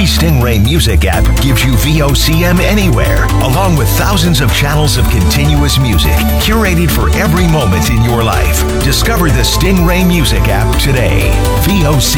Stingray Music app gives you VOCM anywhere, along with thousands of channels of continuous music, curated for every moment in your life. Discover the Stingray Music app today. VOCM.